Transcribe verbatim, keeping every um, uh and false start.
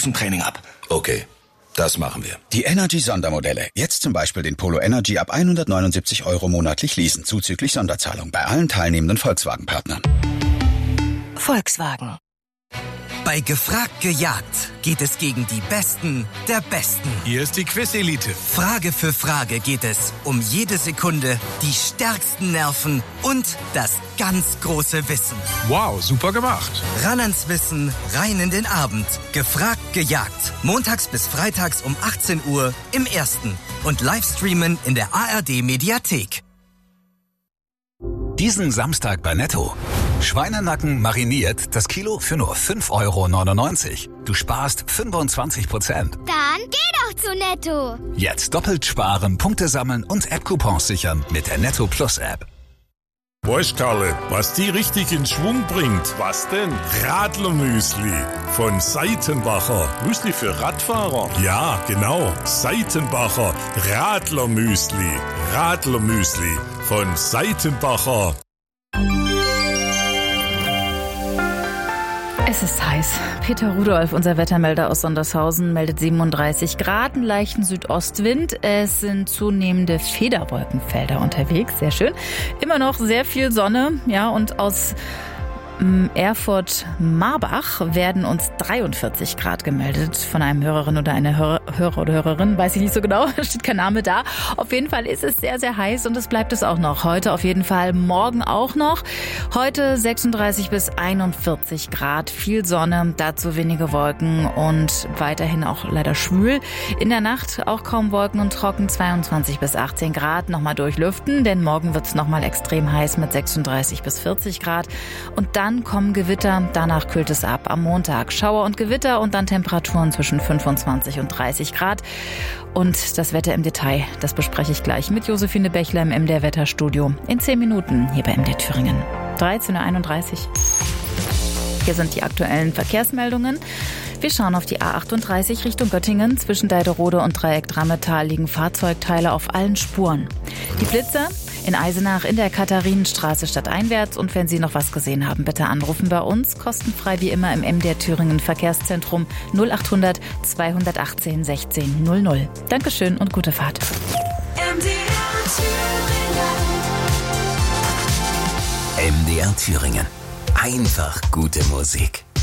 Boxentraining ab. Okay, das machen wir. Die Energy-Sondermodelle. Jetzt zum Beispiel den Polo Energy ab hundertneunundsiebzig Euro monatlich leasen, zuzüglich Sonderzahlung bei allen teilnehmenden Volkswagen-Partnern. Volkswagen. Bei Gefragt gejagt geht es gegen die Besten der Besten. Hier ist die Quiz-Elite. Frage für Frage geht es um jede Sekunde, die stärksten Nerven und das ganz große Wissen. Wow, super gemacht. Ran ans Wissen, rein in den Abend. Gefragt gejagt. Montags bis freitags um achtzehn Uhr im Ersten. Und Livestreamen in der A R D-Mediathek. Diesen Samstag bei Netto. Schweinenacken mariniert, das Kilo für nur fünf Euro neunundneunzig. Du sparst fünfundzwanzig Prozent. Dann geh doch zu Netto. Jetzt doppelt sparen, Punkte sammeln und App-Coupons sichern mit der Netto Plus App. Weißt Karle, was die richtig in Schwung bringt? Was denn? Radlermüsli von Seitenbacher. Müsli für Radfahrer? Ja, genau. Seitenbacher Radlermüsli. Radlermüsli von Seitenbacher. Es ist heiß. Peter Rudolph, unser Wettermelder aus Sondershausen, meldet siebenunddreißig Grad, einen leichten Südostwind. Es sind zunehmende Federwolkenfelder unterwegs. Sehr schön. Immer noch sehr viel Sonne. Ja, und aus Erfurt-Marbach werden uns dreiundvierzig Grad gemeldet von einem Hörerin oder einer Hörer, Hörer oder Hörerin, weiß ich nicht so genau, steht kein Name da. Auf jeden Fall ist es sehr, sehr heiß und es bleibt es auch noch. Heute auf jeden Fall, morgen auch noch. Heute sechsunddreißig bis einundvierzig Grad, viel Sonne, dazu wenige Wolken und weiterhin auch leider schwül. In der Nacht auch kaum Wolken und trocken, zweiundzwanzig bis achtzehn Grad. Nochmal durchlüften, denn morgen wird es nochmal extrem heiß mit sechsunddreißig bis vierzig Grad. Und dann Dann kommen Gewitter, danach kühlt es ab. Am Montag Schauer und Gewitter und dann Temperaturen zwischen fünfundzwanzig und dreißig Grad. Und das Wetter im Detail, das bespreche ich gleich mit Josephine Bechler im M D R-Wetterstudio. In zehn Minuten hier bei M D R Thüringen. dreizehn Uhr einunddreißig. Hier sind die aktuellen Verkehrsmeldungen. Wir schauen auf die A achtunddreißig Richtung Göttingen. Zwischen Deiderode und Dreieck Drammetal liegen Fahrzeugteile auf allen Spuren. Die Blitzer in Eisenach in der Katharinenstraße stadteinwärts. Und wenn Sie noch was gesehen haben, bitte anrufen bei uns. Kostenfrei wie immer im M D R Thüringen Verkehrszentrum null achthundert zweihundertachtzehn sechzehn null null. Dankeschön und gute Fahrt. M D R Thüringen. M D R Thüringen. Einfach gute Musik.